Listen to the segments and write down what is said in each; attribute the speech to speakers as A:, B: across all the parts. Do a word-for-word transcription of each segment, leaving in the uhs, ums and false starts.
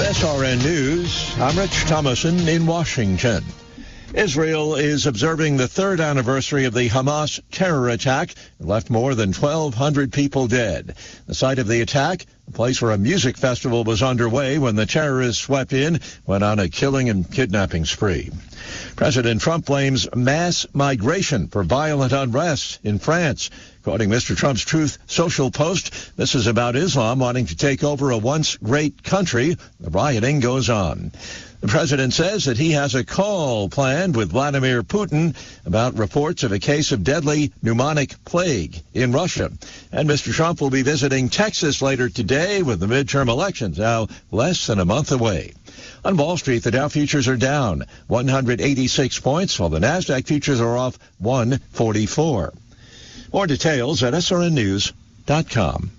A: S R N News, I'm Rich Thomason in Washington. Israel is observing the third anniversary of the Hamas terror attack that left more than twelve hundred people dead. The site of the attack, the place where a music festival was underway when the terrorists swept in, went on a killing and kidnapping spree. President Trump blames mass migration for violent unrest in France. Quoting Mister Trump's Truth Social post, this is about Islam wanting to take over a once great country. The rioting goes on. The president says that he has a call planned with Vladimir Putin about reports of a case of deadly pneumonic plague in Russia. And Mister Trump will be visiting Texas later today with the midterm elections now less than a month away. On Wall Street, the Dow futures are down one hundred eighty-six points, while the NASDAQ futures are off one forty-four. More details at S R N news dot com.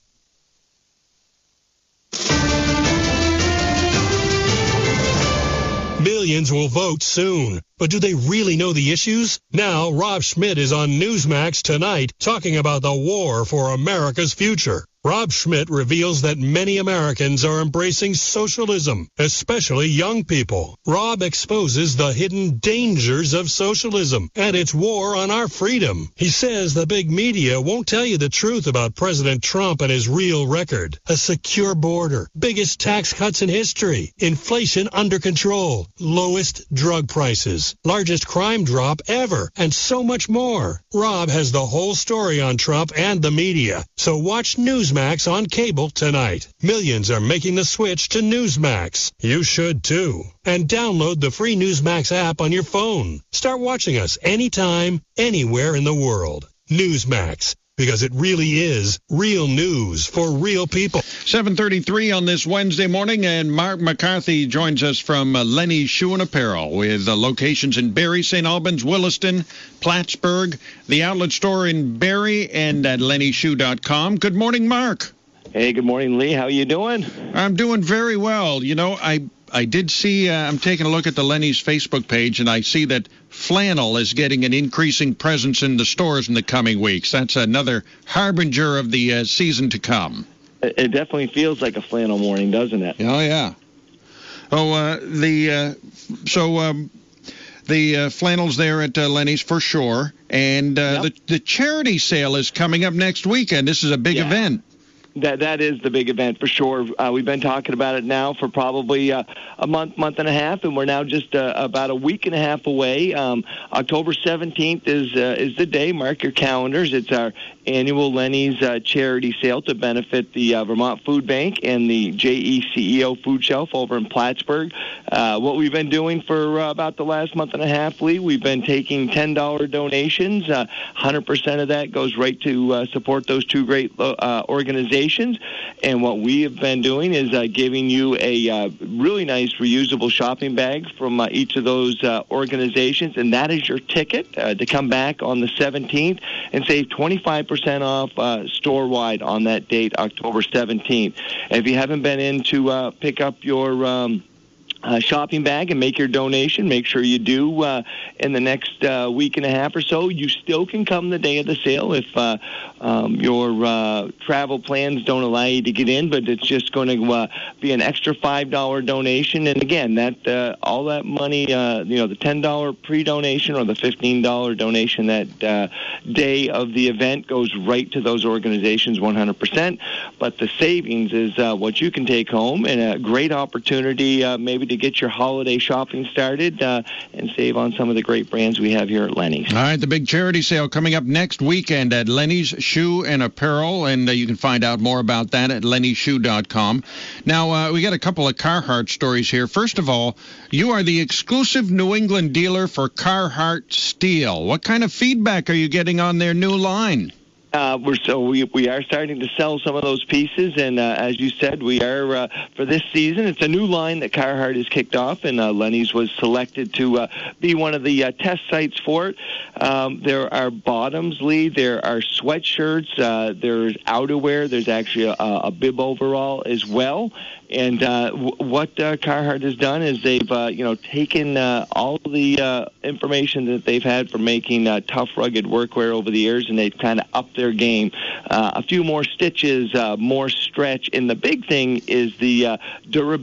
B: Millions will vote soon, but do they really know the issues? Now, Rob Schmidt is on Newsmax tonight talking about the war for America's future. Rob Schmidt reveals that many Americans are embracing socialism, especially young people. Rob exposes the hidden dangers of socialism and its war on our freedom. He says the big media won't tell you the truth about President Trump and his real record. A secure border, biggest tax cuts in history, inflation under control, lowest drug prices, largest crime drop ever, and so much more. Rob has the whole story on Trump and the media, so watch Newsmax on cable tonight. Millions are making the switch to Newsmax. You should too. And download the free Newsmax app on your phone. Start watching us anytime, anywhere in the world. Newsmax, because it really is real news for real people.
C: seven thirty-three on this Wednesday morning, and Mark McCarthy joins us from uh, Lenny's Shoe and Apparel with uh, locations in Barrie, Saint Albans, Williston, Plattsburgh, the outlet store in Barrie, and at lenny shoe dot com. Good morning, Mark.
D: Hey, good morning, Lee. How you doing?
C: I'm doing very well. You know, I I did see, uh, I'm taking a look at the Lenny's Facebook page, and I see that flannel is getting an increasing presence in the stores in the coming weeks. That's another harbinger of the uh, season to come.
D: It definitely feels like a flannel morning, doesn't it?
C: Oh, yeah. Oh, uh, the, uh, so, um, the uh, flannel's there at uh, Lenny's for sure, and uh, yep. the, the charity sale is coming up next weekend. This is a big
D: yeah.
C: event.
D: That that is the big event for sure. Uh, we've been talking about it now for probably uh, a month, month and a half, and we're now just uh, about a week and a half away. Um, October seventeenth is uh, is the day. Mark your calendars. It's our annual Lenny's uh, charity sale to benefit the uh, Vermont Food Bank and the J E C E O Food Shelf over in Plattsburgh. Uh, what we've been doing for uh, about the last month and a half, Lee, we've been taking ten dollars donations. Uh, one hundred percent of that goes right to uh, support those two great uh, organizations. And what we have been doing is uh, giving you a uh, really nice reusable shopping bag from uh, each of those uh, organizations, and that is your ticket uh, to come back on the seventeenth and save twenty-five percent off uh, store-wide on that date, October seventeenth. And if you haven't been in to uh, pick up your um, Uh, shopping bag and make your donation, make sure you do uh, in the next uh, week and a half or so. You still can come the day of the sale if uh, um, your uh, travel plans don't allow you to get in, but it's just going to uh, be an extra five dollars donation. And again, that uh, all that money, uh, you know, the ten dollars pre-donation or the fifteen dollars donation that uh, day of the event goes right to those organizations one hundred percent. But the savings is uh, what you can take home, and a great opportunity uh, maybe to to get your holiday shopping started uh, and save on some of the great brands we have here at Lenny's.
C: All right, the big charity sale coming up next weekend at Lenny's Shoe and Apparel, and uh, you can find out more about that at lenny shoe dot com. Now, uh, we got a couple of Carhartt stories here. First of all, you are the exclusive New England dealer for Carhartt Steel. What kind of feedback are you getting on their new line?
D: Uh, we're so we we are starting to sell some of those pieces, and uh, as you said, we are uh, for this season. It's a new line that Carhartt has kicked off, and uh, Lenny's was selected to uh, be one of the uh, test sites for it. Um, there are bottoms, Lee. There are sweatshirts. Uh, there's outerwear. There's actually a, a bib overall as well. And uh, w- what uh, Carhartt has done is they've, uh, you know, taken uh, all the uh, information that they've had from making uh, tough, rugged workwear over the years, and they've kind of upped their game. Uh, a few more stitches, uh, more stretch, and the big thing is the uh, durability.